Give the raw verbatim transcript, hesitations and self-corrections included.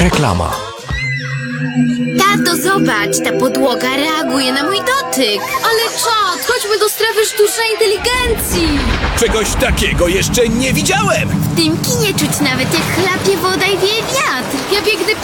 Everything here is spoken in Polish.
Reklama. Tato, zobacz, ta podłoga reaguje na mój dotyk. Ale czad, chodźmy do strefy sztucznej inteligencji. Czegoś takiego jeszcze nie widziałem! W tym kinie czuć nawet jak chlapie woda i wieje wiatr. Ja biegnę